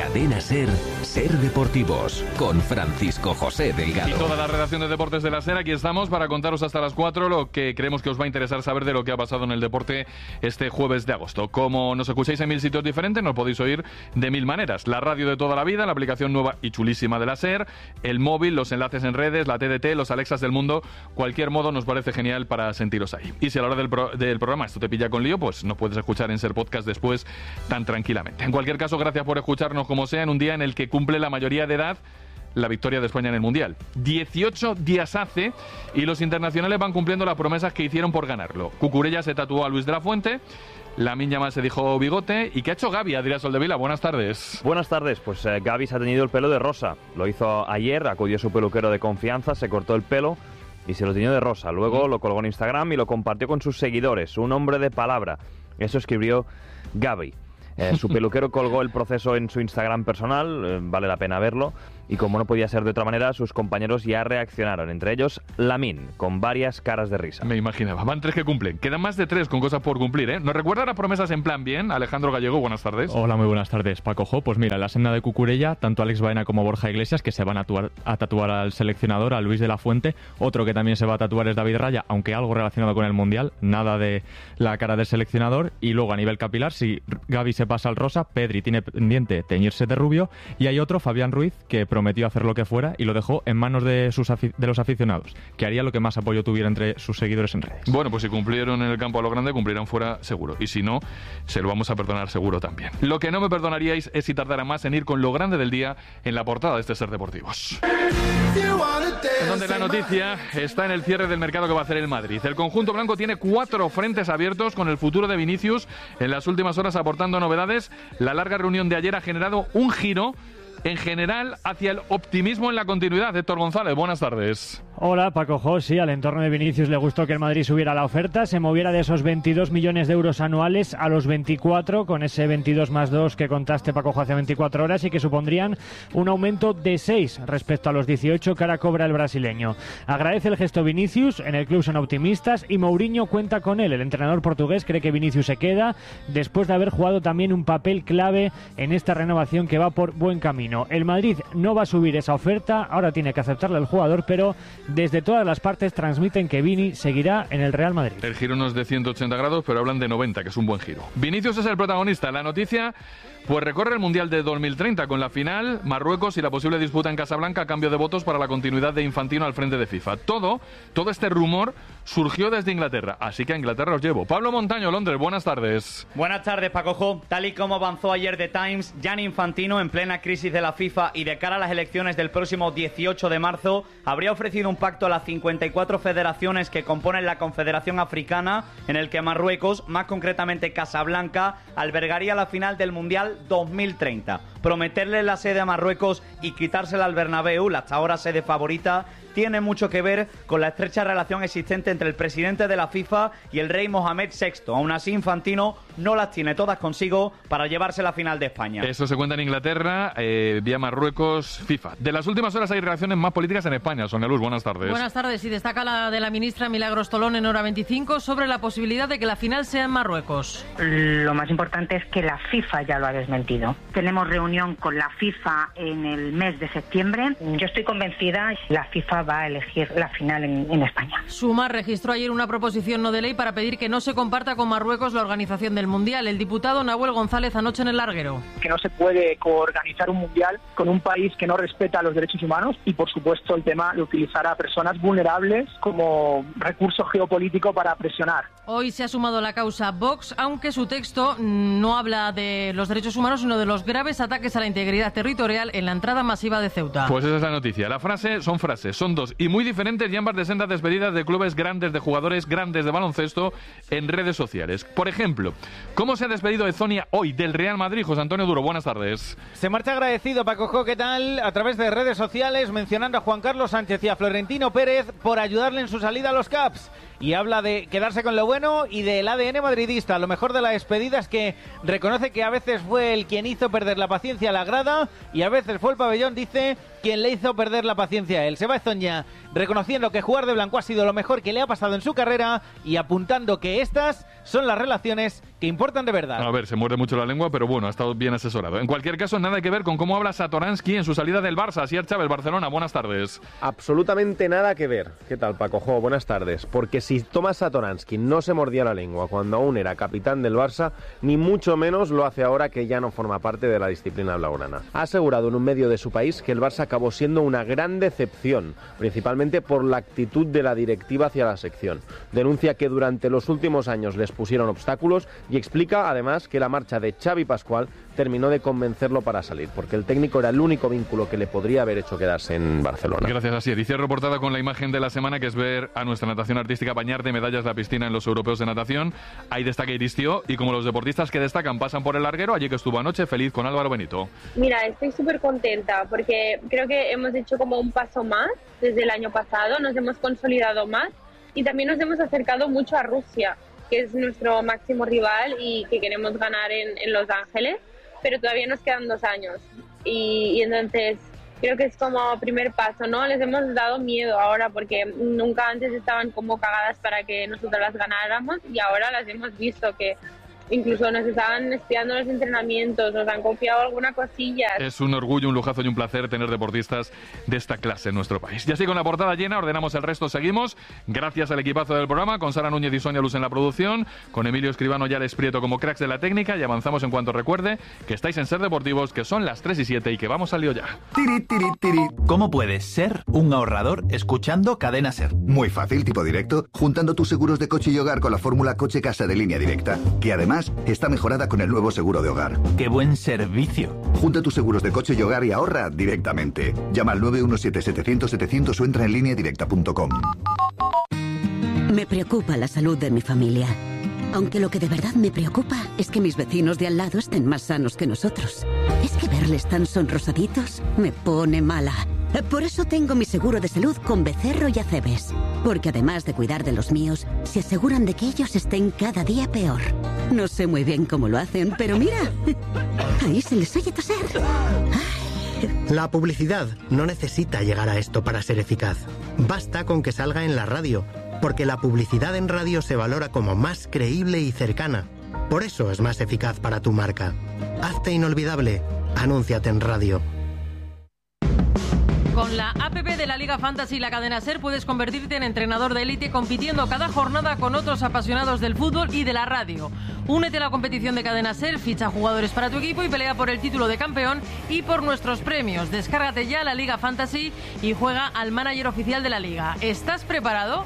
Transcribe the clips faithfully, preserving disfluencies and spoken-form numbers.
Cadena SER, Ser Deportivos, con Francisco José Delgado. Y toda la redacción de Deportes de la SER, aquí estamos para contaros hasta las cuatro lo que creemos que os va a interesar saber de lo que ha pasado en el deporte este jueves de agosto. Como nos escucháis en mil sitios diferentes, nos podéis oír de mil maneras. La radio de toda la vida, la aplicación nueva y chulísima de la SER, el móvil, los enlaces en redes, la T D T, los Alexas del mundo, cualquier modo nos parece genial para sentiros ahí. Y si a la hora del, pro del programa esto te pilla con lío, pues nos puedes escuchar en SER Podcast después tan tranquilamente. En cualquier caso, gracias por escucharnos como sea en un día en el que cumple la mayoría de edad la victoria de España en el Mundial. dieciocho días hace y los internacionales van cumpliendo las promesas que hicieron por ganarlo. Cucurella se tatuó a Luis de la Fuente, Lamine Yamal se dijo bigote. ¿Y qué ha hecho Gavi, Adrián Soldevila? Buenas tardes. Buenas tardes, pues eh, Gavi se ha teñido el pelo de rosa. Lo hizo ayer, acudió a su peluquero de confianza, se cortó el pelo y se lo teñió de rosa. Luego lo colgó en Instagram y lo compartió con sus seguidores. Un hombre de palabra. Eso escribió Gavi. Eh, su peluquero colgó el proceso en su Instagram personal, eh, vale la pena verlo, y como no podía ser de otra manera, sus compañeros ya reaccionaron, entre ellos Lamine, con varias caras de risa. Me imaginaba, van tres que cumplen, quedan más de tres con cosas por cumplir, ¿eh? ¿Nos recuerda las promesas en plan bien? Alejandro Gallego, buenas tardes. Hola, muy buenas tardes, Paco Jo. Pues mira, en la senda de Cucurella, tanto Alex Baena como Borja Iglesias, que se van a, atuar, a tatuar al seleccionador, a Luis de la Fuente. Otro que también se va a tatuar es David Raya, aunque algo relacionado con el Mundial, nada de la cara del seleccionador. Y luego a nivel capilar, si Gavi se pasa al rosa, Pedri tiene pendiente teñirse de rubio, y hay otro, Fabián Ruiz, que prometió hacer lo que fuera y lo dejó en manos de, sus de los aficionados, que haría lo que más apoyo tuviera entre sus seguidores en redes. Bueno, pues si cumplieron en el campo a lo grande, cumplirán fuera seguro, y si no, se lo vamos a perdonar seguro también. Lo que no me perdonaríais es si tardara más en ir con lo grande del día en la portada de este Ser Deportivos. Donde la noticia está en el cierre del mercado que va a hacer el Madrid. El conjunto blanco tiene cuatro frentes abiertos con el futuro de Vinicius en las últimas horas aportando novedades. La larga reunión de ayer ha generado un giro en general hacia el optimismo en la continuidad. Héctor González, buenas tardes. Hola, Paco Jo. Sí, al entorno de Vinicius le gustó que el Madrid subiera la oferta, se moviera de esos veintidós millones de euros anuales a los veinticuatro, con ese veintidós más dos que contaste, Paco Jo, hace veinticuatro horas, y que supondrían un aumento de seis respecto a los dieciocho que ahora cobra el brasileño. Agradece el gesto Vinicius, en el club son optimistas y Mourinho cuenta con él. El entrenador portugués cree que Vinicius se queda después de haber jugado también un papel clave en esta renovación que va por buen camino. El Madrid no va a subir esa oferta, ahora tiene que aceptarla el jugador, pero desde todas las partes transmiten que Vini seguirá en el Real Madrid. El giro no es de ciento ochenta grados, pero hablan de noventa, que es un buen giro. Vinicius es el protagonista. La noticia, pues recorre el Mundial de dos mil treinta con la final, Marruecos y la posible disputa en Casablanca a cambio de votos para la continuidad de Infantino al frente de FIFA. Todo, todo este rumor surgió desde Inglaterra, así que a Inglaterra os llevo. Pablo Montaño, Londres, buenas tardes. Buenas tardes, Paco Jo. Tal y como avanzó ayer The Times, Gianni Infantino, en plena crisis de la FIFA y de cara a las elecciones del próximo dieciocho de marzo, habría ofrecido un pacto a las cincuenta y cuatro federaciones que componen la Confederación Africana, en el que Marruecos, más concretamente Casablanca, albergaría la final del Mundial dos mil treinta. Prometerle la sede a Marruecos y quitársela al Bernabéu, la hasta ahora sede favorita, tiene mucho que ver con la estrecha relación existente entre el presidente de la FIFA y el rey Mohamed sexto. Aún así, Infantino no las tiene todas consigo para llevarse la final de España. Eso se cuenta en Inglaterra, eh, vía Marruecos, FIFA. De las últimas horas hay reacciones más políticas en España. Sonia Luz, buenas tardes. Buenas tardes. Y destaca la de la ministra Milagros Tolón en Hora veinticinco sobre la posibilidad de que la final sea en Marruecos. Lo más importante es que la FIFA ya lo ha desmentido. Tenemos reunión con la FIFA en el mes de septiembre. Yo estoy convencida, la FIFA va a elegir la final en, en España. Sumar registró ayer una proposición no de ley para pedir que no se comparta con Marruecos la organización del Mundial. El diputado Nahuel González anoche en el Larguero. Que no se puede coorganizar un Mundial con un país que no respeta los derechos humanos y, por supuesto, el tema de utilizar a personas vulnerables como recurso geopolítico para presionar. Hoy se ha sumado la causa Vox, aunque su texto no habla de los derechos humanos, sino de los graves ataques a la integridad territorial en la entrada masiva de Ceuta. Pues esa es la noticia. La frase son frases, son dos y muy diferentes, y ambas de sendas despedidas de clubes grandes, de jugadores grandes de baloncesto en redes sociales. Por ejemplo, ¿cómo se ha despedido Ezonia hoy del Real Madrid? José Antonio Duro, buenas tardes. Se marcha agradecido, Paco Jo, ¿qué tal? A través de redes sociales, mencionando a Juan Carlos Sánchez y a Florentino Pérez por ayudarle en su salida a los Caps. Y habla de quedarse con lo bueno y del A D N madridista. Lo mejor de la despedida es que reconoce que a veces fue el quien hizo perder la paciencia a la grada y a veces fue el pabellón, dice, quien le hizo perder la paciencia a él. Se va Ezonia reconociendo que jugar de blanco ha sido lo mejor que le ha pasado en su carrera y apuntando que estas son las relaciones que importan de verdad. A ver, se muerde mucho la lengua, pero bueno, ha estado bien asesorado. En cualquier caso, nada que ver con cómo habla Satoransky en su salida del Barça. Asier Chávez, Barcelona, buenas tardes. Absolutamente nada que ver. ¿Qué tal, Paco Jo? Buenas tardes. Porque si Tomás Satoransky no se mordía la lengua cuando aún era capitán del Barça, ni mucho menos lo hace ahora que ya no forma parte de la disciplina blaugrana. Ha asegurado en un medio de su país que el Barça acabó siendo una gran decepción, principalmente por la actitud de la directiva hacia la sección. Denuncia que durante los últimos años les pusieron obstáculos y explica además que la marcha de Xavi Pascual terminó de convencerlo para salir, porque el técnico era el único vínculo que le podría haber hecho quedarse en Barcelona. Gracias, Asier. Y cierro portada con la imagen de la semana, que es ver a nuestra natación artística bañar de medallas la piscina en los europeos de natación. Ahí destaca Iristio, y como los deportistas que destacan pasan por el larguero, allí que estuvo anoche, feliz con Álvaro Benito. Mira, estoy súper contenta porque creo que hemos hecho como un paso más desde el año pasado, nos hemos consolidado más y también nos hemos acercado mucho a Rusia, que es nuestro máximo rival y que queremos ganar en, en Los Ángeles, pero todavía nos quedan dos años y, y entonces creo que es como primer paso, ¿no? Les hemos dado miedo ahora porque nunca antes estaban como cagadas para que nosotros las ganáramos y ahora las hemos visto que incluso nos estaban espiando los entrenamientos, nos han confiado alguna cosilla. Es un orgullo, un lujazo y un placer tener deportistas de esta clase en nuestro país. Y así con la portada llena, ordenamos el resto, seguimos. Gracias al equipazo del programa, con Sara Núñez y Sonia Luz en la producción, con Emilio Escribano y Alex Prieto como cracks de la técnica, y avanzamos en cuanto recuerde que estáis en Ser Deportivos, que son las tres y siete y que vamos al lío ya. Tiri, tiri, tiri. ¿Cómo puedes ser un ahorrador escuchando Cadena Ser? Muy fácil, tipo directo, juntando tus seguros de coche y hogar con la fórmula Coche Casa de Línea Directa, que además está mejorada con el nuevo seguro de hogar. ¡Qué buen servicio! Junta tus seguros de coche y hogar y ahorra directamente. Llama al nueve uno siete setecientos setecientos o entra en línea directa punto com. Me preocupa la salud de mi familia. Aunque lo que de verdad me preocupa es que mis vecinos de al lado estén más sanos que nosotros. Es que verles tan sonrosaditos me pone mala. Por eso tengo mi seguro de salud con Becerro y Acebes. Porque además de cuidar de los míos, se aseguran de que ellos estén cada día peor. No sé muy bien cómo lo hacen, pero mira, ahí se les oye toser. La publicidad no necesita llegar a esto para ser eficaz. Basta con que salga en la radio, porque la publicidad en radio se valora como más creíble y cercana. Por eso es más eficaz para tu marca. Hazte inolvidable. Anúnciate en radio. Con la app de la Liga Fantasy y la cadena SER puedes convertirte en entrenador de élite compitiendo cada jornada con otros apasionados del fútbol y de la radio. Únete a la competición de cadena SER, ficha jugadores para tu equipo y pelea por el título de campeón y por nuestros premios. Descárgate ya la Liga Fantasy y juega al manager oficial de la Liga. ¿Estás preparado?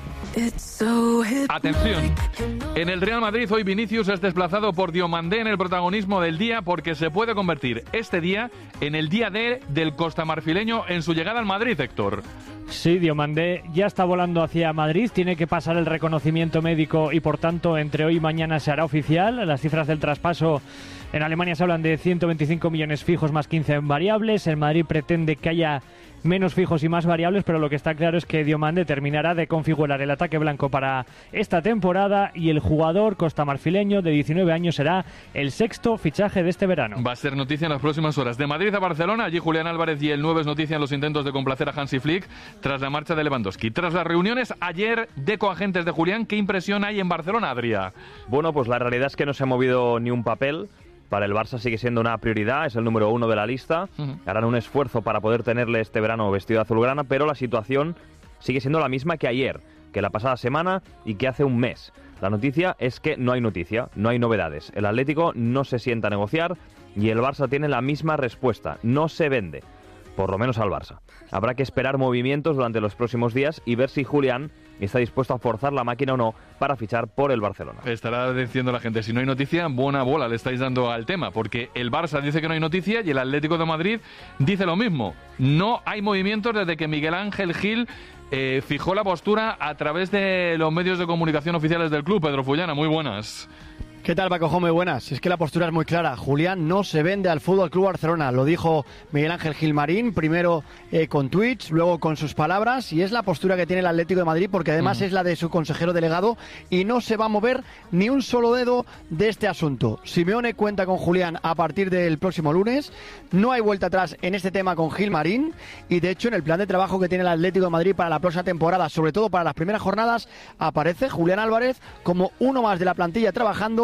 Atención, en el Real Madrid hoy Vinicius es desplazado por Diomandé en el protagonismo del día porque se puede convertir este día en el día D del costamarfileño en su llegada al Madrid, Héctor. Sí, Diomandé ya está volando hacia Madrid, tiene que pasar el reconocimiento médico y por tanto entre hoy y mañana se hará oficial. Las cifras del traspaso en Alemania se hablan de ciento veinticinco millones fijos más quince en variables. En Madrid pretende que haya menos fijos y más variables, pero lo que está claro es que Diomandé terminará de configurar el ataque blanco para esta temporada y el jugador costamarfileño de diecinueve años será el sexto fichaje de este verano. Va a ser noticia en las próximas horas. De Madrid a Barcelona, allí Julián Álvarez y el nueve es noticia en los intentos de complacer a Hansi Flick tras la marcha de Lewandowski. Tras las reuniones ayer de coagentes de Julián, ¿qué impresión hay en Barcelona, Adrià? Bueno, pues la realidad es que no se ha movido ni un papel. Para el Barça sigue siendo una prioridad, es el número uno de la lista. Uh-huh. Harán un esfuerzo para poder tenerle este verano vestido de azulgrana, pero la situación sigue siendo la misma que ayer, que la pasada semana y que hace un mes. La noticia es que no hay noticia, no hay novedades. El Atlético no se sienta a negociar y el Barça tiene la misma respuesta, no se vende, por lo menos al Barça. Habrá que esperar movimientos durante los próximos días y ver si Julián está dispuesto a forzar la máquina o no para fichar por el Barcelona. Estará diciendo la gente, si no hay noticia, buena bola le estáis dando al tema, porque el Barça dice que no hay noticia y el Atlético de Madrid dice lo mismo. No hay movimientos desde que Miguel Ángel Gil eh, fijó la postura a través de los medios de comunicación oficiales del club. Pedro Fullana, muy buenas. ¿Qué tal, Paco? Muy buenas. Es que la postura es muy clara. Julián no se vende al Fútbol Club Barcelona. Lo dijo Miguel Ángel Gilmarín, primero eh, con tweets, luego con sus palabras, y es la postura que tiene el Atlético de Madrid, porque además uh-huh. es la de su consejero delegado, y no se va a mover ni un solo dedo de este asunto. Simeone cuenta con Julián a partir del próximo lunes. No hay vuelta atrás en este tema con Gilmarín, y de hecho en el plan de trabajo que tiene el Atlético de Madrid para la próxima temporada, sobre todo para las primeras jornadas, aparece Julián Álvarez como uno más de la plantilla trabajando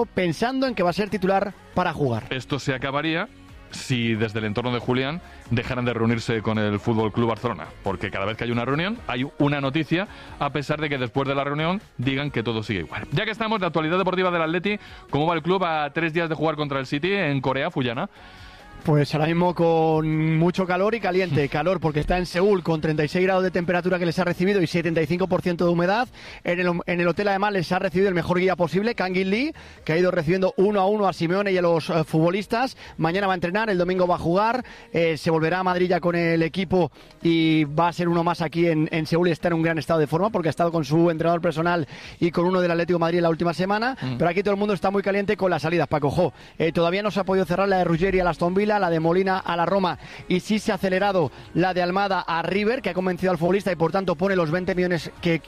pensando en que va a ser titular para jugar. Esto se acabaría si desde el entorno de Julián dejaran de reunirse con el Fútbol Club Barcelona, porque cada vez que hay una reunión hay una noticia, a pesar de que después de la reunión digan que todo sigue igual. Ya que estamos, de actualidad deportiva del Atleti, ¿cómo va el club a tres días de jugar contra el City en Corea, Fuyana? Pues ahora mismo con mucho calor y caliente. Calor porque está en Seúl con treinta y seis grados de temperatura que les ha recibido y setenta y cinco por ciento de humedad. En el, en el hotel además les ha recibido el mejor guía posible, Kang In Lee, que ha ido recibiendo uno a uno a Simeone y a los uh, futbolistas. Mañana va a entrenar, el domingo va a jugar, eh, se volverá a Madrid ya con el equipo y va a ser uno más aquí en, en Seúl y está en un gran estado de forma porque ha estado con su entrenador personal y con uno del Atlético de Madrid en la última semana. Mm. Pero aquí todo el mundo está muy caliente con las salidas, Paco Jo. Eh, todavía no se ha podido cerrar la de Ruggeri al Aston Villa, la de Molina a la Roma y sí se ha acelerado la de Almada a River, que ha convencido al futbolista y por tanto pone los veinte millones que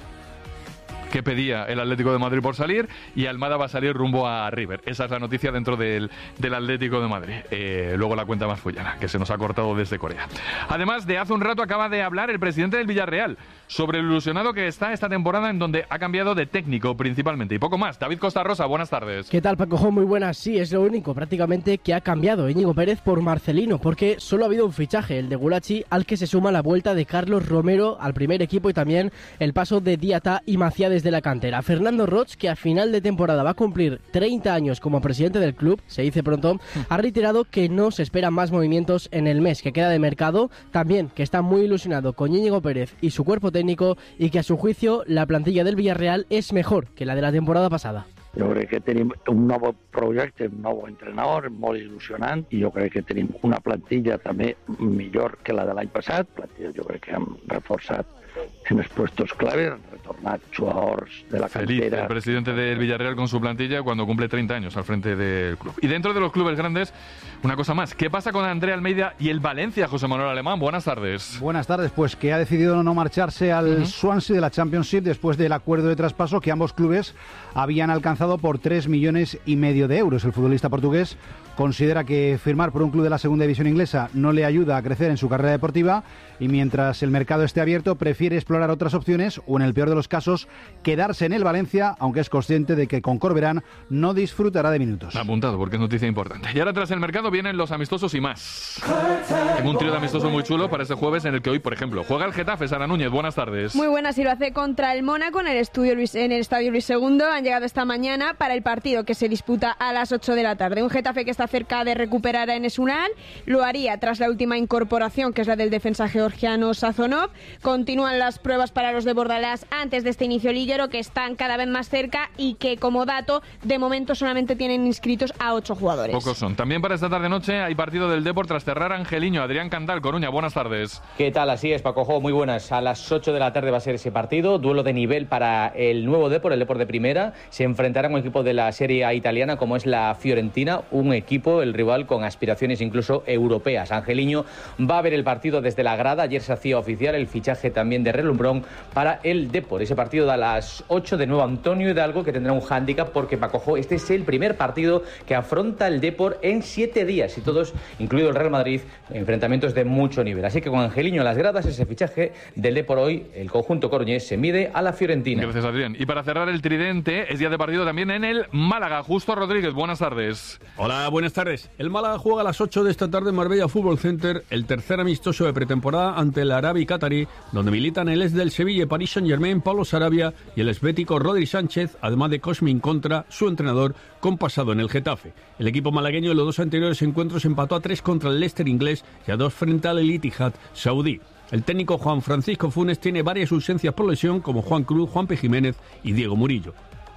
que pedía el Atlético de Madrid por salir, y Almada va a salir rumbo a River. Esa es la noticia dentro del, del Atlético de Madrid. Eh, luego la cuenta más Fuyana, que se nos ha cortado desde Corea. Además, de hace un rato acaba de hablar el presidente del Villarreal sobre el ilusionado que está esta temporada, en donde ha cambiado de técnico principalmente y poco más. David Costa Rosa, buenas tardes. ¿Qué tal, Paco? Muy buenas. Sí, es lo único prácticamente que ha cambiado Íñigo Pérez por Marcelino, porque solo ha habido un fichaje, el de Gulachi, al que se suma la vuelta de Carlos Romero al primer equipo y también el paso de Diatá y Maciá desde la cantera. Fernando Roch, que a final de temporada va a cumplir treinta años como presidente del club, se dice pronto, ha reiterado que no se esperan más movimientos en el mes que queda de mercado, también que está muy ilusionado con Íñigo Pérez y su cuerpo técnico y que a su juicio la plantilla del Villarreal es mejor que la de la temporada pasada. Jo crec que tenim un nou projecte, un nou entrenador molt il·lusionant i jo crec que tenim una plantilla també millor que la de l'any passat. Plantilla jo crec que hem reforçat en els puestos clave, han retornat jugadors de la Feliz cantera. El presidente del Villarreal con su plantilla cuando cumple treinta años al frente del club. Y dentro de los clubes grandes, una cosa más. ¿Qué pasa con André Almeida y el Valencia, José Manuel Alemán? Buenas tardes. Buenas tardes, pues que ha decidido no marcharse al uh-huh. Swansea de la Championship después del acuerdo de traspaso que ambos clubes habían alcanzado por tres millones y medio de euros. El futbolista portugués considera que firmar por un club de la segunda división inglesa no le ayuda a crecer en su carrera deportiva y mientras el mercado esté abierto prefiere explorar otras opciones o, en el peor de los casos, quedarse en el Valencia, aunque es consciente de que con Corberán no disfrutará de minutos. Apuntado, porque es noticia importante. Y ahora tras el mercado vienen los amistosos y más. Tengo un trío de amistosos muy chulo para este jueves en el que hoy, por ejemplo, juega el Getafe. Sara Núñez, buenas tardes. Muy buenas, y lo hace contra el Mónaco en el, estudio Luis, en el Estadio Luis segundo. Han llegado esta mañana para el partido que se disputa a las ocho de la tarde. Un Getafe que está cerca de recuperar a Enes Ünal. Lo haría tras la última incorporación, que es la del defensa georgiano Sazonov. Continúan las pruebas para los de Bordalás antes de este inicio liguero, que están cada vez más cerca y que, como dato, de momento solamente tienen inscritos a ocho jugadores. Pocos son. También para esta tarde-noche hay partido del Depor tras cerrar Angeliño. Adrián Candal, Coruña, buenas tardes. ¿Qué tal? Así es, Paco Jo, muy buenas. A las ocho de la tarde va a ser ese partido. Duelo de nivel para el nuevo Depor, el Depor de primera. Se enfrentará a un equipo de la Serie A italiana como es la Fiorentina, un equipo, el rival, con aspiraciones incluso europeas. Angeliño va a ver el partido desde la grada. Ayer se hacía oficial el fichaje también de Relumbrón para el Depor. Ese partido da a las ocho, de nuevo Antonio Hidalgo, que tendrá un hándicap porque, Paco Jo, este es el primer partido que afronta el Depor en siete días y todos, incluido el Real Madrid, enfrentamientos de mucho nivel. Así que con Angeliño en las gradas, ese fichaje del Depor hoy, el conjunto coruñés se mide a la Fiorentina. Gracias, Adrián. Y para cerrar el tridente, es día de partido también en el Málaga. Justo Rodríguez, buenas tardes. Hola, buenas tardes. El Málaga juega a las ocho de esta tarde en Marbella Fútbol Center, el tercer amistoso de pretemporada ante el Arabi Qatarí, donde militan el ex del Sevilla y Paris Saint-Germain, Pablo Sarabia, y el esbético Rodri Sánchez, además de Cosmin Contra, su entrenador, con pasado en el Getafe. El equipo malagueño en los dos anteriores encuentros empató a tres contra el Leicester inglés y a dos frente al El Ittihad saudí. El técnico Juan Francisco Funes tiene varias ausencias por lesión, como Juan Cruz, Juanpe Jiménez y Diego Murillo.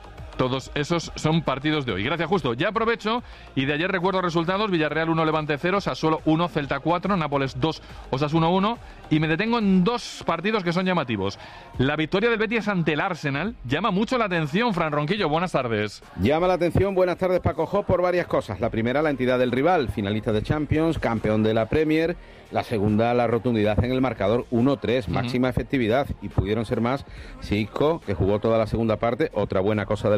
Todos esos son partidos de hoy. Gracias, Justo. Ya aprovecho y de ayer recuerdo resultados: Villarreal uno, Levante cero, Sassuolo uno, Celta cuatro, Nápoles dos, Osasuna uno. Y me detengo en dos partidos que son llamativos. La victoria del Betis ante el Arsenal llama mucho la atención. Fran Ronquillo, buenas tardes. Llama la atención, buenas tardes, Paco Jo, por varias cosas. La primera, la entidad del rival, finalista de Champions, campeón de la Premier. La segunda, la rotundidad en el marcador, uno tres, uh-huh. máxima efectividad. Y pudieron ser más si Isco, que jugó toda la segunda parte, otra buena cosa del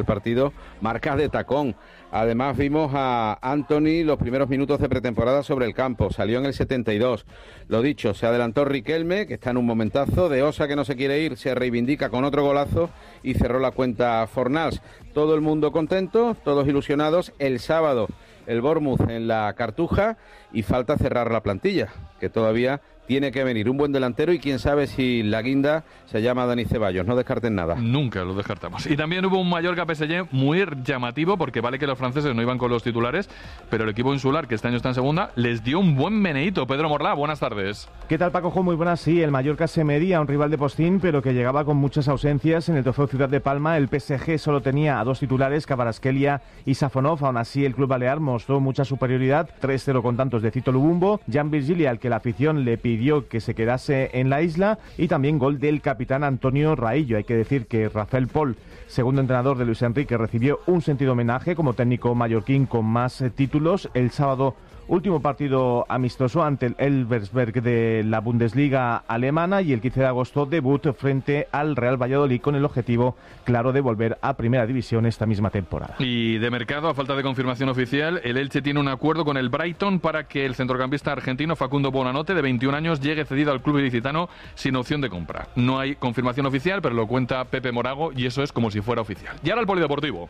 partido, marcas de tacón. Además vimos a Antony los primeros minutos de pretemporada sobre el campo, salió en el setenta y dos. Lo dicho, se adelantó Riquelme, que está en un momentazo, De Osa, que no se quiere ir, se reivindica con otro golazo y cerró la cuenta Fornals. Todo el mundo contento, todos ilusionados. El sábado el Bournemouth en la Cartuja y falta cerrar la plantilla, que todavía tiene que venir un buen delantero y quién sabe si la guinda se llama Dani Ceballos. No descarten nada. Nunca lo descartamos. Y también hubo un Mallorca P S G muy llamativo, porque vale que los franceses no iban con los titulares, pero el equipo insular, que este año está en segunda, les dio un buen meneíto. Pedro Morlá, buenas tardes. ¿Qué tal, Paco? Muy buenas. Sí, el Mallorca se medía a un rival de postín, pero que llegaba con muchas ausencias. En el trofeo Ciudad de Palma, el P S G solo tenía a dos titulares, Kvaratskhelia y Safonov. Aún así, el club balear mostró mucha superioridad. tres cero con tantos de Cito Lubumbo, Jan Virgili, al que la afición le pidió que se quedase en la isla, y también gol del capitán Antonio Raillo. Hay que decir que Rafael Pol, segundo entrenador de Luis Enrique, recibió un sentido homenaje como técnico mallorquín con más eh, títulos. El sábado, último partido amistoso ante el Elversberg de la Bundesliga alemana, y el quince de agosto debut frente al Real Valladolid con el objetivo claro de volver a Primera División esta misma temporada. Y de mercado, a falta de confirmación oficial, el Elche tiene un acuerdo con el Brighton para que el centrocampista argentino Facundo Bonanote, de veintiún años, llegue cedido al club ilicitano sin opción de compra. No hay confirmación oficial, pero lo cuenta Pepe Morago y eso es como si fuera oficial. Y ahora el polideportivo.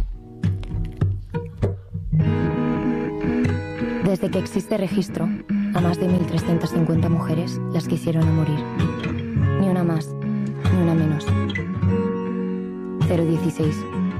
Desde que existe registro, a más de mil trescientas cincuenta mujeres las quisieron a morir. Ni una más, ni una menos. cero dieciséis.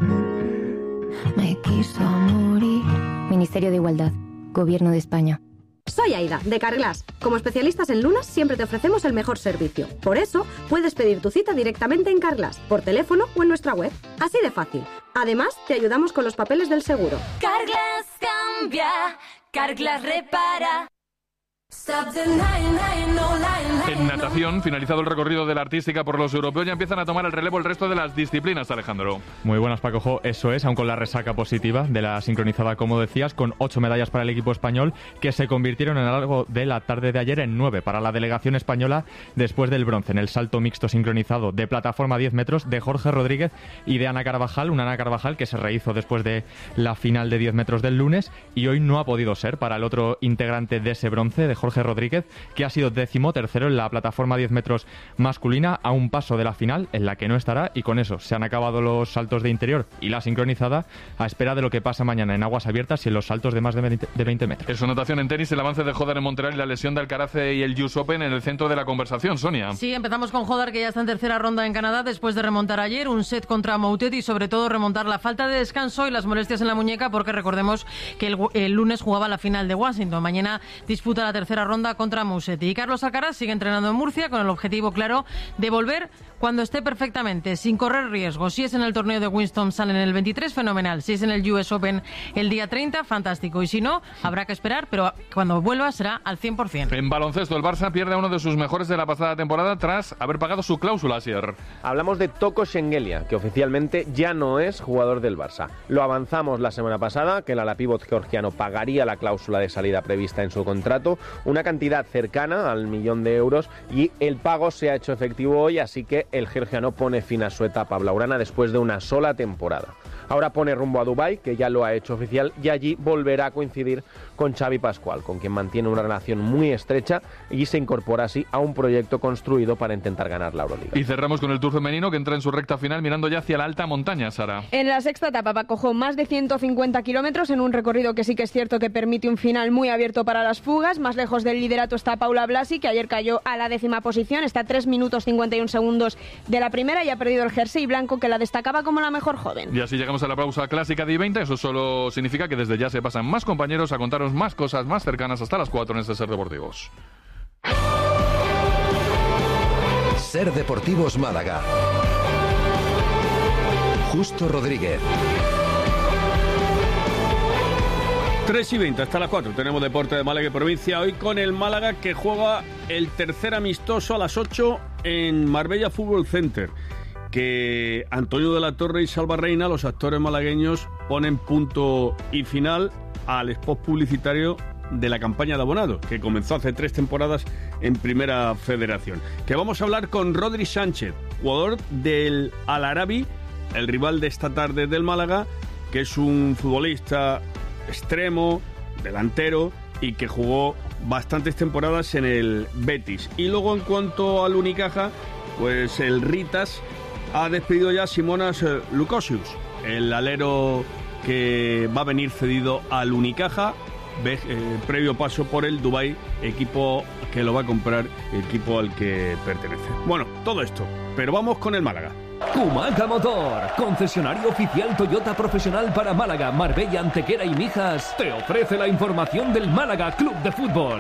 Me quiso morir. Ministerio de Igualdad, Gobierno de España. Soy Aida, de Carglass. Como especialistas en lunas, siempre te ofrecemos el mejor servicio. Por eso, puedes pedir tu cita directamente en Carglass, por teléfono o en nuestra web. Así de fácil. Además, te ayudamos con los papeles del seguro. Carglass cambia, Carglass repara. En natación, finalizado el recorrido de la artística por los europeos, ya empiezan a tomar el relevo el resto de las disciplinas, Alejandro. Muy buenas, Paco. Eso es, aun con la resaca positiva de la sincronizada, como decías, con ocho medallas para el equipo español, que se convirtieron en algo de la tarde de ayer en nueve para la delegación española, después del bronce en el salto mixto sincronizado de plataforma diez metros de Jorge Rodríguez y de Ana Carvajal, una Ana Carvajal que se rehizo después de la final de diez metros del lunes y hoy no ha podido ser para el otro integrante de ese bronce, de Jorge Rodríguez, que ha sido décimo tercero en la plataforma diez metros masculina, a un paso de la final en la que no estará, y con eso se han acabado los saltos de interior y la sincronizada, a espera de lo que pasa mañana en aguas abiertas y en los saltos de más de veinte metros. En su anotación en tenis, el avance de Jodar en Montreal y la lesión de Alcaraz y el U S Open en el centro de la conversación, Sonia. Sí, empezamos con Jodar, que ya está en tercera ronda en Canadá después de remontar ayer un set contra Moutet y sobre todo remontar la falta de descanso y las molestias en la muñeca, porque recordemos que el, el lunes jugaba la final de Washington. Mañana disputa la tercera ronda contra Musetti. Y Carlos Alcaraz sigue entrenando en Murcia con el objetivo claro de volver cuando esté perfectamente, sin correr riesgos. Si es en el torneo de Winston-Salem en el veintitrés, fenomenal. Si es en el U S Open el día treinta, fantástico. Y si no, habrá que esperar, pero cuando vuelva será al cien por ciento. En baloncesto, el Barça pierde a uno de sus mejores de la pasada temporada tras haber pagado su cláusula, Asier. Hablamos de Toko Shengelia, que oficialmente ya no es jugador del Barça. Lo avanzamos la semana pasada, que el ala pívot georgiano pagaría la cláusula de salida prevista en su contrato, una cantidad cercana al millón de euros, y el pago se ha hecho efectivo hoy, así que el georgiano pone fin a su etapa blaugrana después de una sola temporada. Ahora pone rumbo a Dubái, que ya lo ha hecho oficial, y allí volverá a coincidir con Xavi Pascual, con quien mantiene una relación muy estrecha y se incorpora así a un proyecto construido para intentar ganar la Euroliga. Y cerramos con el Tour femenino, que entra en su recta final mirando ya hacia la alta montaña, Sara. En la sexta etapa, Paco, más de ciento cincuenta kilómetros en un recorrido que sí que es cierto que permite un final muy abierto para las fugas. Más lejos del liderato está Paula Blasi, que ayer cayó a la décima posición, está a tres minutos cincuenta y un segundos de la primera y ha perdido el jersey blanco que la destacaba como la mejor joven. Y así llegamos a la pausa clásica de I veinte. Eso solo significa que desde ya se pasan más compañeros a contaros más cosas más cercanas hasta las cuatro en este Ser Deportivos. Ser Deportivos Málaga. Justo Rodríguez. tres y veinte hasta las cuatro. Tenemos Deporte de Málaga y Provincia hoy con el Málaga, que juega el tercer amistoso a las ocho en Marbella Fútbol Center. Que Antonio de la Torre y Salva Reina, los actores malagueños, ponen punto y final al spot publicitario de la campaña de abonados, que comenzó hace tres temporadas en Primera Federación. Que vamos a hablar con Rodri Sánchez, jugador del Al Arabi, el rival de esta tarde del Málaga, que es un futbolista extremo, delantero y que jugó bastantes temporadas en el Betis. Y luego, en cuanto al Unicaja, pues el Ritas ha despedido ya a Simonas Lukosius, el alero que va a venir cedido al Unicaja, eh, previo paso por el Dubái, equipo que lo va a comprar, equipo al que pertenece. Bueno, todo esto, pero vamos con el Málaga. Kumaca Motor, concesionario oficial Toyota profesional para Málaga, Marbella, Antequera y Mijas, te ofrece la información del Málaga Club de Fútbol.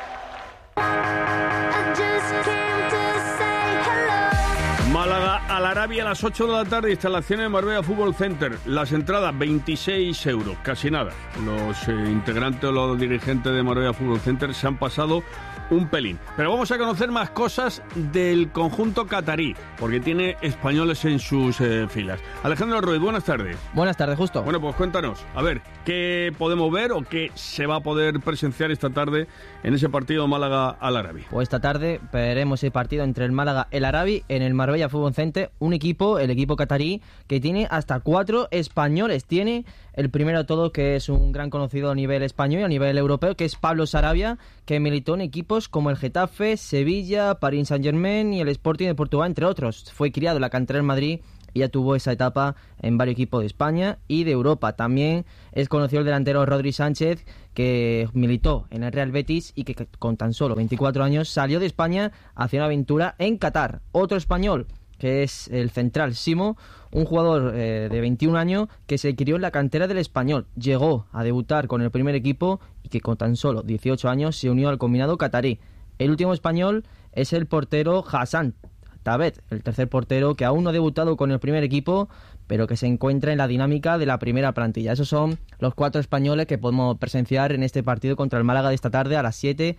Málaga al Arabia a las ocho de la tarde, instalaciones de Marbella Fútbol Center. Las entradas veintiséis euros, casi nada. Los eh, integrantes o los dirigentes de Marbella Fútbol Center se han pasado un pelín. Pero vamos a conocer más cosas del conjunto catarí, porque tiene españoles en sus eh, filas. Alejandro Ruiz, buenas tardes. Buenas tardes, Justo. Bueno, pues cuéntanos, a ver, ¿qué podemos ver o qué se va a poder presenciar esta tarde en ese partido Málaga al Arabi? Pues esta tarde veremos el partido entre el Málaga y el Arabi en el Marbella Fútbol Center, un equipo, el equipo catarí, que tiene hasta cuatro españoles. Tiene el primero de todo, que es un gran conocido a nivel español y a nivel europeo, que es Pablo Sarabia, que militó en equipos como el Getafe, Sevilla, Paris Saint-Germain y el Sporting de Portugal, entre otros. Fue criado en la cantera del Madrid y ya tuvo esa etapa en varios equipos de España y de Europa. También es conocido el delantero Rodri Sánchez, que militó en el Real Betis y que con tan solo veinticuatro años salió de España hacia una aventura en Qatar. Otro español, que es el central Simo, un jugador eh, de veintiún años que se crió en la cantera del Español. Llegó a debutar con el primer equipo y que con tan solo dieciocho años se unió al combinado catarí. El último español es el portero Hassan Tabet, el tercer portero que aún no ha debutado con el primer equipo, pero que se encuentra en la dinámica de la primera plantilla. Esos son los cuatro españoles que podemos presenciar en este partido contra el Málaga de esta tarde a las siete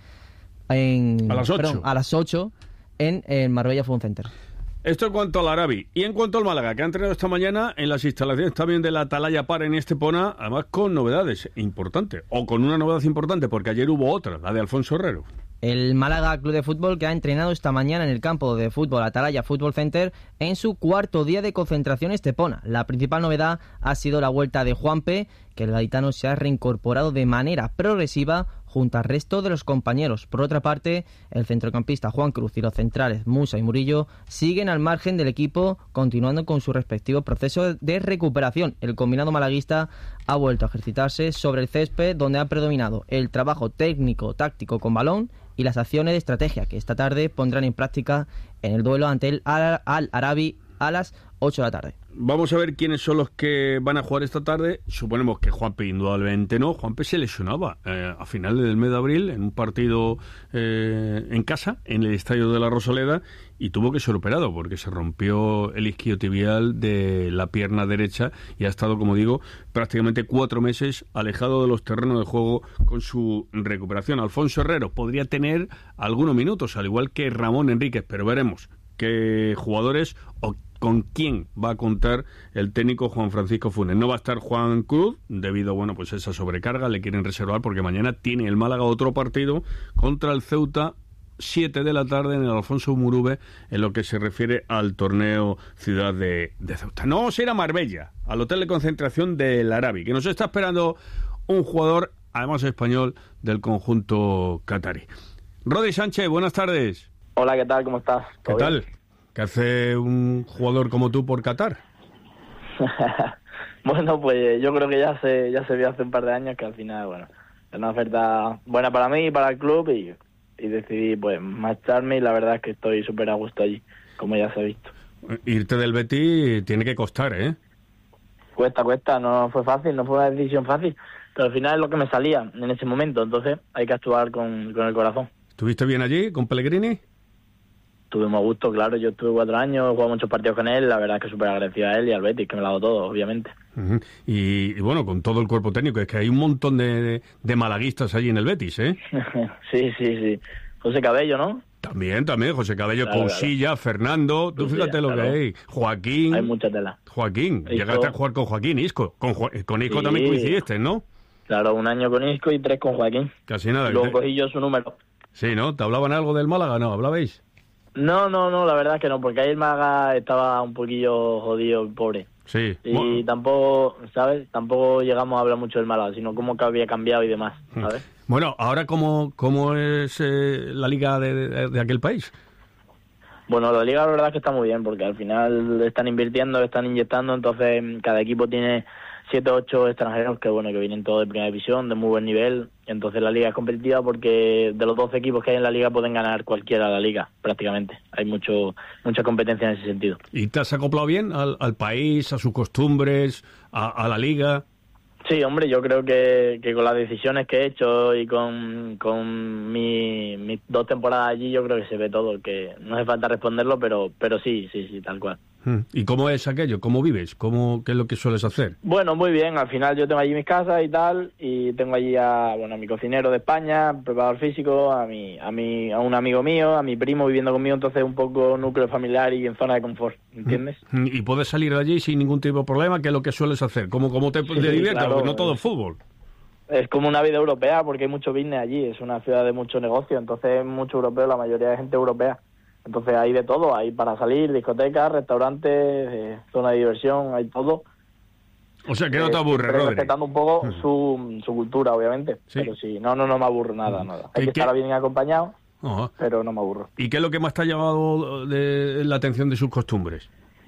en... A las ocho. Perdón, a las ocho en el Marbella Fútbol Center. Esto en cuanto al Arabi. Y en cuanto al Málaga, que ha entrenado esta mañana en las instalaciones también de la Atalaya Par en Estepona, además con novedades importantes, o con una novedad importante, porque ayer hubo otra, la de Alfonso Herrero. El Málaga Club de Fútbol, que ha entrenado esta mañana en el campo de fútbol Atalaya Fútbol Center en su cuarto día de concentración Estepona. La principal novedad ha sido la vuelta de Juanpe, que el gaditano se ha reincorporado de manera progresiva junto al resto de los compañeros. Por otra parte, el centrocampista Juan Cruz y los centrales Musa y Murillo siguen al margen del equipo, continuando con su respectivo proceso de recuperación. El combinado malaguista ha vuelto a ejercitarse sobre el césped, donde ha predominado el trabajo técnico-táctico con balón y las acciones de estrategia que esta tarde pondrán en práctica en el duelo ante el Al-Arabi a las ocho de la tarde. Vamos a ver quiénes son los que van a jugar esta tarde. Suponemos que Juanpe indudablemente no. Juanpe se lesionaba eh, a finales del mes de abril en un partido eh, en casa, en el estadio de la Rosaleda, y tuvo que ser operado porque se rompió el isquiotibial de la pierna derecha y ha estado, como digo, prácticamente cuatro meses alejado de los terrenos de juego con su recuperación. Alfonso Herrero podría tener algunos minutos, al igual que Ramón Enríquez, pero veremos qué jugadores o con quién va a contar el técnico Juan Francisco Funes. No va a estar Juan Cruz debido, bueno, pues a esa sobrecarga, le quieren reservar porque mañana tiene el Málaga otro partido contra el Ceuta, siete de la tarde en el Alfonso Murube, en lo que se refiere al torneo Ciudad de, de Ceuta. No vamos a ir a Marbella, al hotel de concentración del Arabi, que nos está esperando un jugador, además español, del conjunto catarí. Rodri Sánchez, buenas tardes. Hola, ¿qué tal? ¿Cómo estás? ¿Qué tal? Bien? ¿Qué hace un jugador como tú por Qatar? Bueno, pues yo creo que ya se ya se vio hace un par de años que al final, bueno, es una oferta buena para mí y para el club y, y decidí pues marcharme y la verdad es que estoy súper a gusto allí, como ya se ha visto. Irte del Betis tiene que costar, ¿eh? Cuesta, cuesta, no fue fácil, no fue una decisión fácil, pero al final es lo que me salía en ese momento, entonces hay que actuar con, con el corazón. ¿Estuviste bien allí con Pellegrini? Tuvimos gusto, claro, yo estuve cuatro años, he jugado muchos partidos con él, la verdad es que súper agradecido a él y al Betis, que me lo ha dado todo, obviamente. Uh-huh. y, y bueno, con todo el cuerpo técnico, es que hay un montón de, de, de malaguistas allí en el Betis, ¿eh? sí, sí, sí. José Cabello, ¿no? También, también, José Cabello, claro, Cousilla, claro. Fernando, tú fíjate lo claro. que hay. Joaquín. Hay mucha tela. Joaquín, Isco. Llegaste a jugar con Joaquín, Isco. Con, con Isco sí. también coincidiste, ¿no? Claro, un año con Isco y tres con Joaquín. Casi nada. Y luego cogí yo su número. Sí, ¿no? ¿Te hablaban algo del Málaga? ¿No? ¿Hablabais? No, no, no, la verdad es que no, porque ahí el Málaga estaba un poquillo jodido, pobre. Sí. Y Bueno. tampoco, ¿sabes? Tampoco llegamos a hablar mucho del Málaga, sino cómo que había cambiado y demás, ¿sabes? Bueno, ahora, ¿cómo, cómo es eh, la liga de, de, de aquel país? Bueno, la liga la verdad es que está muy bien, porque al final están invirtiendo, están inyectando, entonces cada equipo tiene siete o ocho extranjeros que bueno que vienen todos de primera división, de muy buen nivel. Entonces la liga es competitiva porque de los doce equipos que hay en la liga pueden ganar cualquiera la liga, prácticamente. Hay mucho mucha competencia en ese sentido. ¿Y te has acoplado bien al, al país, a sus costumbres, a, a la liga? Sí, hombre, yo creo que, que con las decisiones que he hecho y con, con mi, mis dos temporadas allí, yo creo que se ve todo, que no hace falta responderlo, pero pero sí, sí, sí, tal cual. ¿Y cómo es aquello? ¿Cómo vives? ¿Cómo, ¿Qué es lo que sueles hacer? Bueno, muy bien, al final yo tengo allí mis casas y tal, y tengo allí a, bueno, a mi cocinero de España, preparador físico, a mi, a mi, a un amigo mío, a mi primo viviendo conmigo, entonces un poco núcleo familiar y en zona de confort, ¿entiendes? ¿Y puedes salir de allí sin ningún tipo de problema? ¿Qué es lo que sueles hacer? ¿Cómo, cómo te, Sí, te diviertes? claro. Porque no todo es fútbol. Es como una vida europea porque hay mucho business allí, es una ciudad de mucho negocio, entonces es mucho europeo, la mayoría de gente europea. Entonces hay de todo, hay para salir, discotecas, restaurantes, eh, zona de diversión, hay todo. O sea, que no te Eh, aburre, siempre Rodri. respetando un poco su, su cultura, obviamente. Pero sí, no, no, no me aburro nada, nada. Hay que ¿Qué- estar bien acompañado, Ajá. pero no me aburro. ¿Y qué es lo que más te ha llamado de la atención de sus costumbres?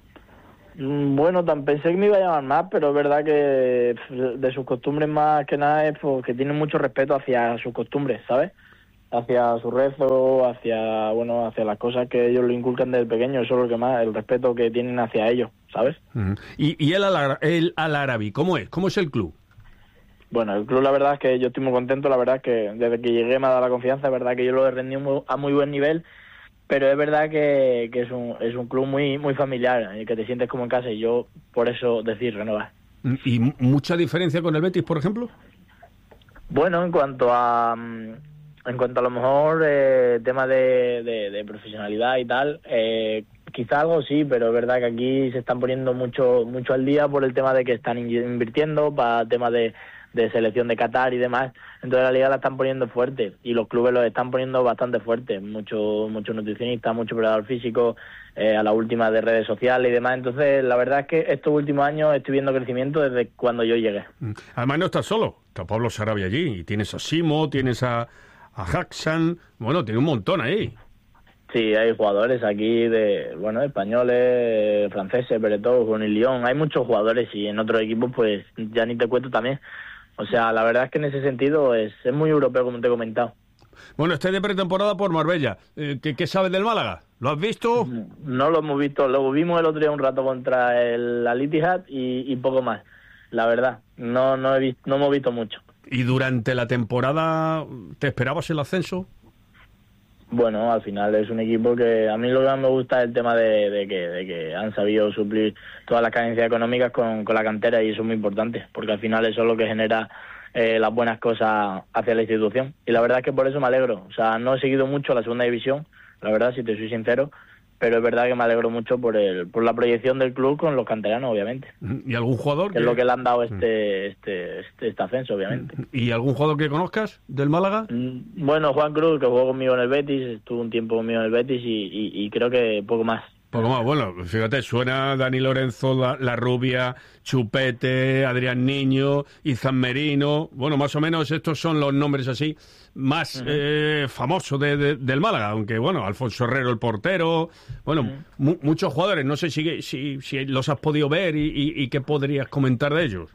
Mm, Bueno, tan pensé que me iba a llamar más, pero es verdad que pf, de sus costumbres más que nada es pues, que tienen mucho respeto hacia sus costumbres, ¿sabes? Hacia su rezo, hacia, bueno, hacia las cosas que ellos le inculcan desde pequeño, eso es lo que más, el respeto que tienen hacia ellos, ¿sabes? Ujú. ¿Y, y el, Al- el Al Arabi, cómo es? ¿Cómo es el club? Bueno, el club la verdad es que yo estoy muy contento, la verdad es que desde que llegué me ha dado la confianza, es verdad que yo lo he rendido muy- a muy buen nivel, pero es verdad que, que es un es un club muy muy familiar, en el que te sientes como en casa y yo por eso decir renovar. ¿Y m- mucha diferencia con el Betis, por ejemplo? Bueno, en cuanto a mm, en cuanto a lo mejor eh, tema de, de, de profesionalidad y tal, eh, quizá algo sí, pero es verdad que aquí se están poniendo mucho mucho al día por el tema de que están in- invirtiendo para temas de, de selección de Qatar y demás. Entonces la liga la están poniendo fuerte y los clubes los están poniendo bastante fuerte. Mucho mucho nutricionista, mucho preparador físico, eh, a la última de redes sociales y demás. Entonces la verdad es que estos últimos años estoy viendo crecimiento desde cuando yo llegué. Mm. Además no estás solo, está Pablo Sarabia allí, y tienes a Simo, tienes a, a Haxan, bueno, tiene un montón ahí. Sí, hay jugadores aquí de, bueno, españoles, eh, franceses, Beretó, con el Lyon. Hay muchos jugadores y en otros equipos, pues ya ni te cuento también. O sea, la verdad es que en ese sentido es, es muy europeo, como te he comentado. Bueno, estáis de pretemporada por Marbella. Eh, ¿qué, ¿Qué sabes del Málaga? ¿Lo has visto? No lo hemos visto, lo vimos el otro día un rato contra el Al Ittihad y, y poco más. La verdad, no no he visto, no hemos visto mucho. ¿Y durante la temporada te esperabas el ascenso? Bueno, al final es un equipo que a mí lo que más me gusta es el tema de, de, que, de que han sabido suplir todas las carencias económicas con, con la cantera y eso es muy importante, porque al final eso es lo que genera eh, las buenas cosas hacia la institución. Y la verdad es que por eso me alegro. O sea, no he seguido mucho la segunda división, la verdad, si te soy sincero, pero es verdad que me alegro mucho por el por la proyección del club con los canteranos, obviamente. ¿Y algún jugador? Que es lo que le han dado este, este, este, este ascenso, obviamente. ¿Y algún jugador que conozcas del Málaga? Bueno, Juan Cruz, que jugó conmigo en el Betis, estuvo un tiempo conmigo en el Betis y, y, y creo que poco más. Poco más, bueno, fíjate, suena Dani Lorenzo, la, la Rubia, Chupete, Adrián Niño, Izan Merino, bueno, más o menos estos son los nombres así más uh-huh. eh, famosos de, de, del Málaga, aunque bueno, Alfonso Herrero el portero, bueno, uh-huh. mu- muchos jugadores, no sé si, si, si los has podido ver y, y, y qué podrías comentar de ellos.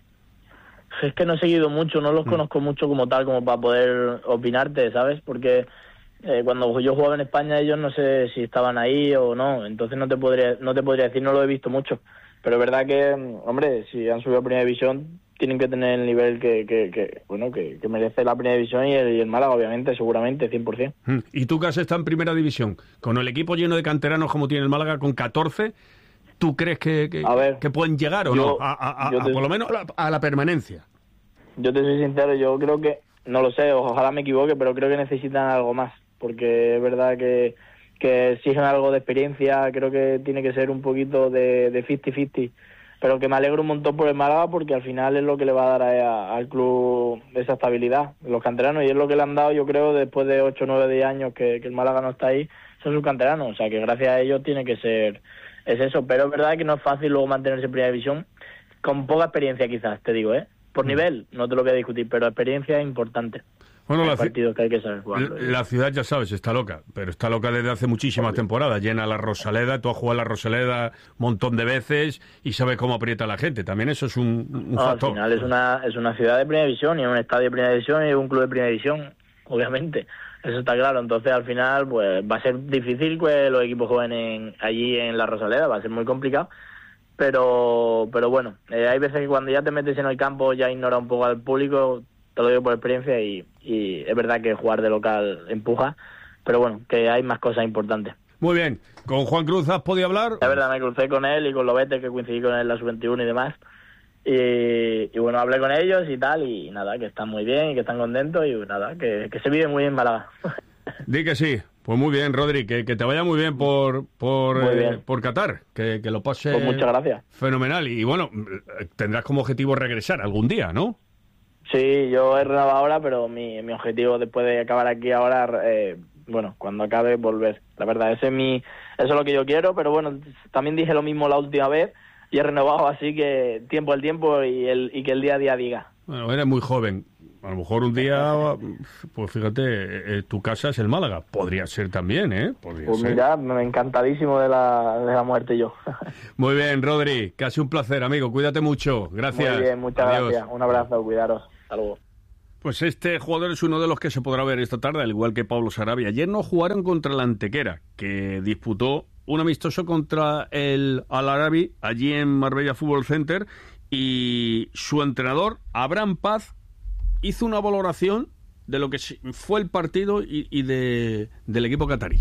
Es que no he seguido mucho, no los uh-huh. conozco mucho como tal, como para poder opinarte, ¿sabes? Porque Eh, cuando yo jugaba en España ellos no sé si estaban ahí o no, entonces no te podría no te podría decir, no lo he visto mucho, pero es verdad que, hombre, si han subido a Primera División tienen que tener el nivel que, que, que bueno que, que merece la Primera División y el, y el Málaga, obviamente, seguramente, cien por ciento. ¿Y tú que has estado en Primera División, con el equipo lleno de canteranos como tiene el Málaga, con catorce, tú crees que, que, ver, que pueden llegar o yo, no a, a, a, te, a por lo menos a la, a la permanencia? Yo te soy sincero, yo creo que, no lo sé, ojalá me equivoque, pero creo que necesitan algo más, porque es verdad que, que exigen algo de experiencia, creo que tiene que ser un poquito de, de cincuenta cincuenta, pero que me alegro un montón por el Málaga porque al final es lo que le va a dar a, a, al club esa estabilidad, los canteranos, y es lo que le han dado, yo creo, después de ocho, nueve, diez años que, que el Málaga no está ahí, son sus canteranos, o sea que gracias a ellos tiene que ser es eso, pero es verdad que no es fácil luego mantenerse en primera división, con poca experiencia quizás, te digo, ¿eh? Por nivel, no te lo voy a discutir, pero experiencia es importante. Bueno, la, partidos que hay que saber jugarlo. la, la ciudad, ya sabes, está loca, pero está loca desde hace muchísimas temporadas. Llena la Rosaleda, tú has jugado a la Rosaleda un montón de veces y sabes cómo aprieta a la gente. También eso es un, un no, factor. Al final es una, es una ciudad de primera división y un estadio de primera división y un club de primera división, obviamente. Eso está claro. Entonces, al final, pues va a ser difícil que los equipos jueguen en, allí en la Rosaleda, va a ser muy complicado. Pero pero bueno, eh, hay veces que cuando ya te metes en el campo ya ignora un poco al público. Te lo digo por experiencia y, y es verdad que jugar de local empuja, pero bueno, que hay más cosas importantes. Muy bien, ¿con Juan Cruz has podido hablar? La verdad, me crucé con él y con Lobete, que coincidí con él en la sub veintiuno y demás, y, y bueno, hablé con ellos y tal, y nada, que están muy bien y que están contentos y nada, que, que se vive muy bien en Málaga. Di que sí. Pues muy bien, Rodri, que, que te vaya muy bien por por, Muy bien. eh, por Qatar, que, que lo pase Pues muchas gracias. Fenomenal. Y bueno, tendrás como objetivo regresar algún día, ¿no? Sí, yo he renovado ahora, pero mi, mi objetivo después de acabar aquí ahora, eh, bueno, cuando acabe, volver. La verdad, ese es mi, eso es lo que yo quiero, pero bueno, también dije lo mismo la última vez y he renovado, así que tiempo al tiempo y, el, y que el día a día diga. Bueno, eres muy joven. A lo mejor un día, pues fíjate, eh, tu casa es el Málaga. Podría ser también, ¿eh? Podría Pues ser. mira, me encantadísimo de la, de la muerte yo. Muy bien, Rodri, casi un placer, amigo. Cuídate mucho. Gracias. Muy bien, muchas Adiós. gracias. Un abrazo, cuidaros. Hasta luego. Pues este jugador es uno de los que se podrá ver esta tarde, al igual que Pablo Sarabia. Ayer no jugaron contra el Antequera, que disputó un amistoso contra el Al-Arabi, allí en Marbella Fútbol Center, y su entrenador, Abraham Paz, hizo una valoración de lo que fue el partido y, y de, del equipo catarí.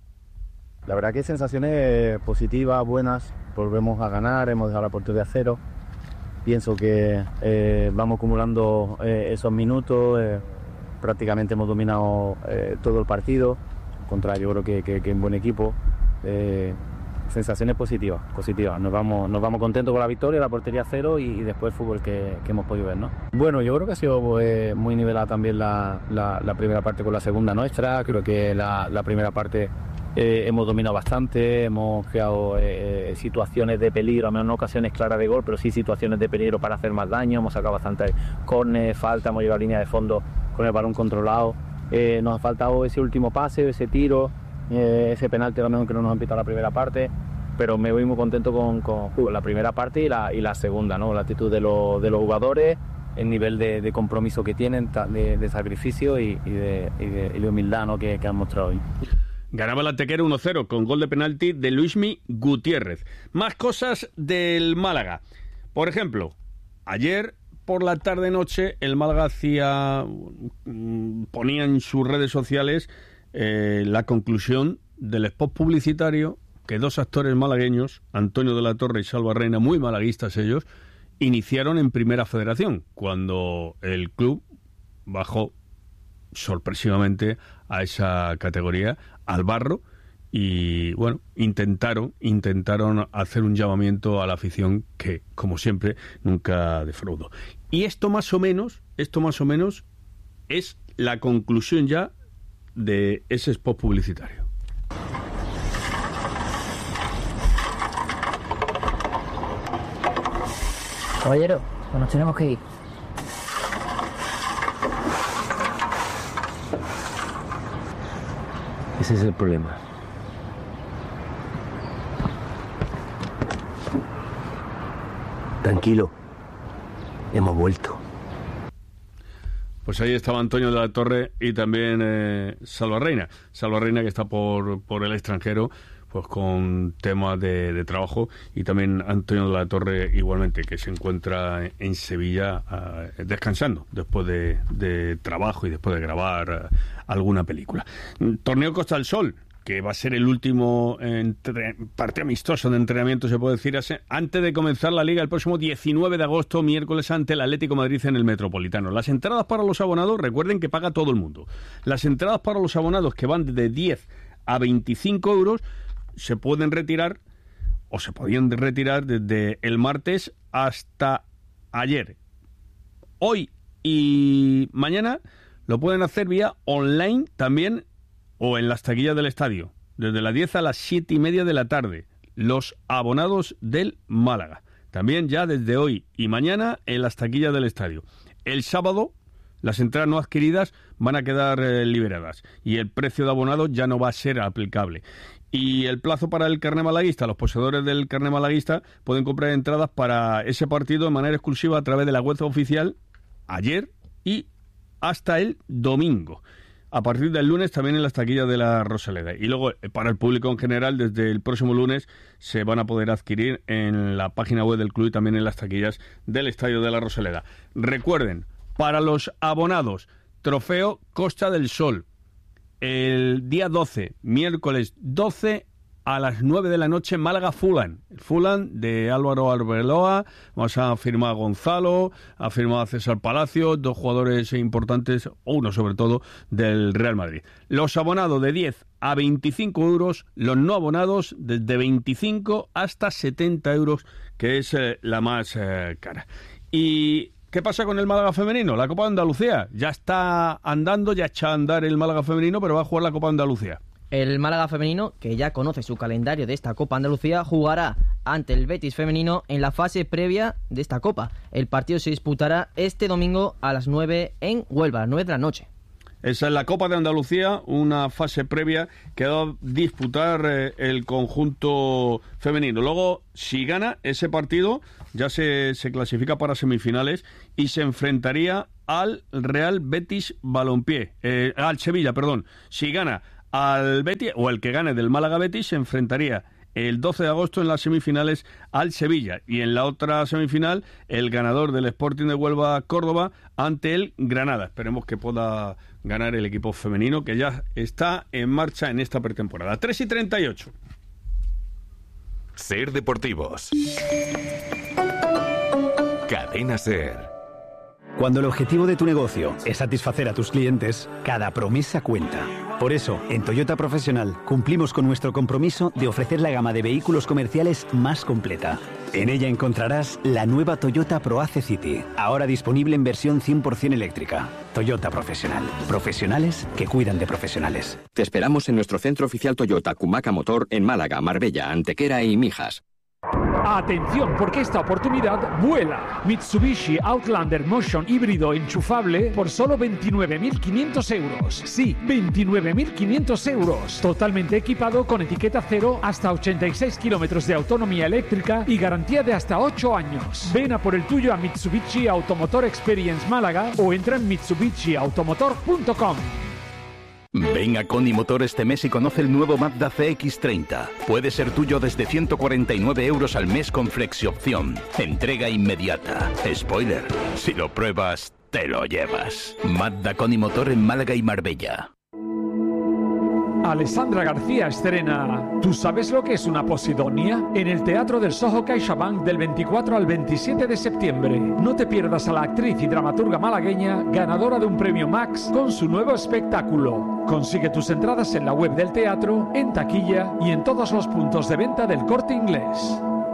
La verdad que sensaciones positivas, buenas, volvemos a ganar, hemos dejado la portería a cero. Pienso que eh, vamos acumulando eh, esos minutos, eh, prácticamente hemos dominado eh, todo el partido, al contrario, yo creo que, que, que es un buen equipo. Eh, sensaciones positivas, positivas, nos vamos, nos vamos contentos con la victoria, la portería a cero y, y después el fútbol que, que hemos podido ver, ¿no? Bueno, yo creo que ha sido pues, muy nivelada también la, la, la primera parte con la segunda nuestra, creo que la, la primera parte Eh, hemos dominado bastante, hemos creado eh, situaciones de peligro, a menos no ocasiones claras de gol, pero sí situaciones de peligro para hacer más daño, hemos sacado bastante córner, falta, hemos llegado a línea de fondo con el balón controlado, eh, nos ha faltado ese último pase, ese tiro, eh, ese penalti a lo mejor que no nos han pitado la primera parte, pero me voy muy contento con, con la primera parte y la, y la segunda, ¿no? La actitud de, lo, de los jugadores, el nivel de, de compromiso que tienen, de, de sacrificio y, y, de, y, de, y de humildad, ¿no? que, que han mostrado hoy. Ganaba el Antequera uno cero con gol de penalti de Luismi Gutiérrez. Más cosas del Málaga. Por ejemplo, ayer por la tarde-noche el Málaga hacía, ponía en sus redes sociales eh, la conclusión del spot publicitario que dos actores malagueños, Antonio de la Torre y Salva Reina, muy malaguistas ellos, iniciaron en Primera Federación, cuando el club bajó sorpresivamente a esa categoría, al barro, y bueno, intentaron intentaron hacer un llamamiento a la afición que, como siempre, nunca defraudó. Y esto más o menos, esto más o menos es la conclusión ya de ese spot publicitario. Caballero, pues nos tenemos que ir. Ese es el problema. Tranquilo, hemos vuelto. Pues ahí estaba Antonio de la Torre y también eh, Salva Reina. Salva Reina, que está por, por el extranjero, pues con temas de, de trabajo, y también Antonio de la Torre igualmente, que se encuentra en Sevilla uh, descansando después de, de trabajo y después de grabar uh, alguna película. Torneo Costa del Sol, que va a ser el último entre, parte amistoso de entrenamiento, se puede decir así, antes de comenzar la Liga el próximo diecinueve de agosto, miércoles, ante el Atlético de Madrid en el Metropolitano. Las entradas para los abonados, recuerden que paga todo el mundo. Las entradas para los abonados, que van de diez a veinticinco euros, se pueden retirar, o se podían retirar desde el martes hasta ayer. Hoy y mañana lo pueden hacer vía online también, o en las taquillas del estadio, desde las diez a las siete y media de la tarde. los abonados del Málaga. También ya desde hoy y mañana en las taquillas del estadio. El sábado las entradas no adquiridas van a quedar eh, liberadas y el precio de abonado ya no va a ser aplicable. Y el plazo para el carné malaguista, los poseedores del carné malaguista pueden comprar entradas para ese partido de manera exclusiva a través de la web oficial ayer y hasta el domingo. A partir del lunes también en las taquillas de la Rosaleda. Y luego, para el público en general, desde el próximo lunes se van a poder adquirir en la página web del club y también en las taquillas del Estadio de la Rosaleda. Recuerden, para los abonados, Trofeo Costa del Sol, el día doce, miércoles doce, a las nueve de la noche, Málaga Fulham. El Fulham de Álvaro Arbeloa. Vamos a firmar a Gonzalo, ha firmado a César Palacio, dos jugadores importantes, uno sobre todo, del Real Madrid. Los abonados de diez a veinticinco euros, los no abonados desde veinticinco hasta setenta euros, que es eh, la más eh, cara. Y ¿qué pasa con el Málaga femenino? La Copa de Andalucía. Ya está andando, ya echa a andar el Málaga femenino, pero va a jugar la Copa de Andalucía. El Málaga femenino, que ya conoce su calendario de esta Copa Andalucía, jugará ante el Betis femenino en la fase previa de esta Copa. El partido se disputará este domingo a las nueve en Huelva, nueve de la noche. Esa es la Copa de Andalucía, una fase previa que va a disputar eh, el conjunto femenino. Luego, si gana ese partido, ya se, se clasifica para semifinales y se enfrentaría al Real Betis Balompié, eh, al Sevilla, perdón. Si gana al Betis, o el que gane del Málaga Betis, se enfrentaría el doce de agosto en las semifinales al Sevilla, y en la otra semifinal el ganador del Sporting de Huelva Córdoba ante el Granada. Esperemos que pueda ganar el equipo femenino, que ya está en marcha en esta pretemporada. tres y treinta y ocho. Ser Deportivos. Cadena Ser. Cuando el objetivo de tu negocio es satisfacer a tus clientes, cada promesa cuenta. Por eso, en Toyota Profesional cumplimos con nuestro compromiso de ofrecer la gama de vehículos comerciales más completa. En ella encontrarás la nueva Toyota ProAce City, ahora disponible en versión cien por ciento eléctrica. Toyota Profesional. Profesionales que cuidan de profesionales. Te esperamos en nuestro centro oficial Toyota Cumaca Motor en Málaga, Marbella, Antequera y Mijas. Atención, porque esta oportunidad vuela. Mitsubishi Outlander Motion híbrido enchufable por solo veintinueve mil quinientos euros. Sí, veintinueve mil quinientos euros. Totalmente equipado con etiqueta cero, hasta ochenta y seis kilómetros de autonomía eléctrica y garantía de hasta ocho años. Ven a por el tuyo a Mitsubishi Automotor Experience Málaga o entra en mitsubishi automotor punto com. Ven a Coni Motor este mes y conoce el nuevo Mazda C X treinta. Puede ser tuyo desde ciento cuarenta y nueve euros al mes con flexi-opción. Entrega inmediata. Spoiler, si lo pruebas, te lo llevas. Mazda Coni Motor en Málaga y Marbella. Alessandra García estrena ¿Tú sabes lo que es una posidonia? En el Teatro del Soho CaixaBank del veinticuatro al veintisiete de septiembre. No te pierdas a la actriz y dramaturga malagueña ganadora de un premio Max con su nuevo espectáculo. Consigue tus entradas en la web del teatro, en taquilla y en todos los puntos de venta del Corte Inglés.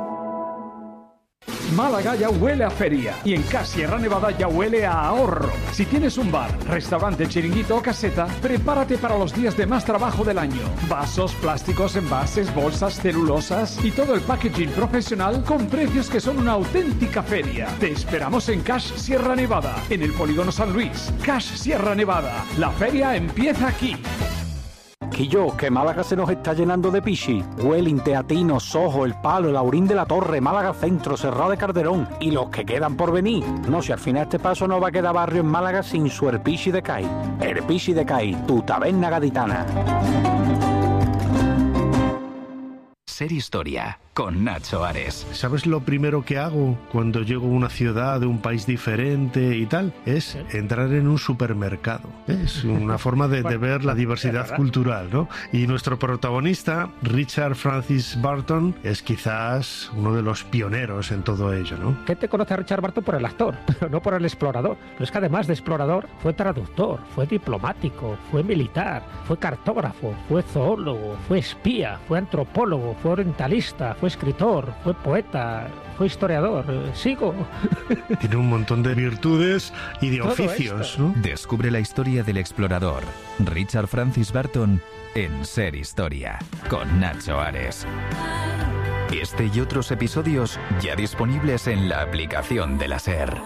Málaga ya huele a feria y en Cash Sierra Nevada ya huele a ahorro. Si tienes un bar, restaurante, chiringuito o caseta, prepárate para los días de más trabajo del año. Vasos, plásticos, envases, bolsas, celulosas y todo el packaging profesional con precios que son una auténtica feria. Te esperamos en Cash Sierra Nevada, en el Polígono San Luis. Cash Sierra Nevada, la feria empieza aquí. Quillo, que Málaga se nos está llenando de pichi. Huelin, Teatino, Sojo, El Palo, el Aurín de la Torre, Málaga Centro, Serrao de Calderón y los que quedan por venir. No, si al final este paso no va a quedar barrio en Málaga sin su Herpichi de Cai. Herpichi de Cai, tu taberna gaditana. Ser Historia, con Nacho Ares. ¿Sabes lo primero que hago cuando llego a una ciudad de un país diferente y tal? Es entrar en un supermercado. Es una forma de, de ver la diversidad cultural, ¿no? Y nuestro protagonista, Richard Francis Burton, es quizás uno de los pioneros en todo ello, ¿no? ¿Qué te conoce a Richard Burton por el actor, pero no por el explorador? Pero es que además de explorador, fue traductor, fue diplomático, fue militar, fue cartógrafo, fue zoólogo, fue espía, fue antropólogo, fue orientalista, fue escritor, fue poeta, fue historiador. ¿Sigo? Tiene un montón de virtudes y de Todo oficios, esto. ¿no? Descubre la historia del explorador, Richard Francis Burton, en Ser Historia, con Nacho Ares. Este y otros episodios ya disponibles en la aplicación de la SER.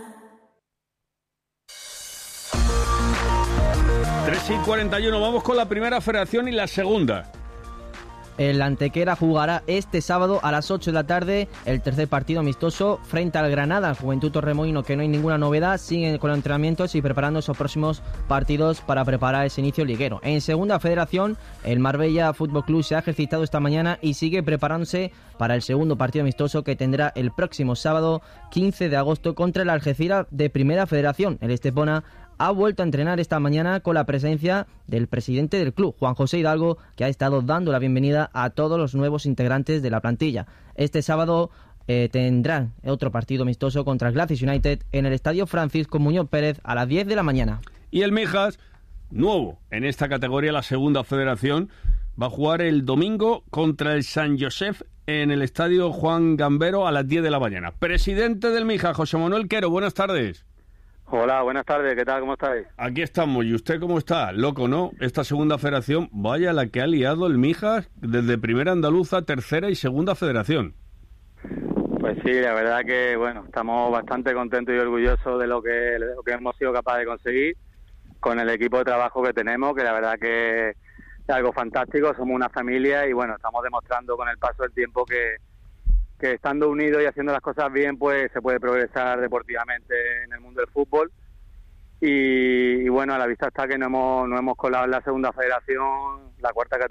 tres y cuarenta y uno, vamos con la primera federación y la segunda. El Antequera jugará este sábado a las ocho de la tarde el tercer partido amistoso frente al Granada. Juventud Torremolino, que no hay ninguna novedad, siguen con los entrenamientos y preparando esos próximos partidos para preparar ese inicio liguero. En segunda federación, el Marbella Fútbol Club se ha ejercitado esta mañana y sigue preparándose para el segundo partido amistoso que tendrá el próximo sábado quince de agosto contra el Algeciras de Primera Federación. El Estepona ha vuelto a entrenar esta mañana con la presencia del presidente del club, Juan José Hidalgo, que ha estado dando la bienvenida a todos los nuevos integrantes de la plantilla. Este sábado eh, tendrán otro partido amistoso contra el Gladys United en el Estadio Francisco Muñoz Pérez a las diez de la mañana. Y el Mijas, nuevo en esta categoría, la segunda federación, va a jugar el domingo contra el San Josef en el Estadio Juan Gambero a las diez de la mañana. Presidente del Mijas, José Manuel Quero, buenas tardes. Hola, buenas tardes, ¿qué tal? ¿Cómo estáis? Aquí estamos, ¿y usted cómo está? Loco, ¿no? Esta segunda federación, vaya la que ha liado el Mijas desde primera andaluza, tercera y segunda federación. Pues sí, la verdad que, bueno, estamos bastante contentos y orgullosos de lo que, de lo que hemos sido capaces de conseguir con el equipo de trabajo que tenemos, que la verdad que es algo fantástico, somos una familia y, bueno, estamos demostrando con el paso del tiempo que que estando unidos y haciendo las cosas bien, pues se puede progresar deportivamente en el mundo del fútbol. Y, y bueno, a la vista está que no hemos, no hemos colado en la segunda federación, la cuarta categoría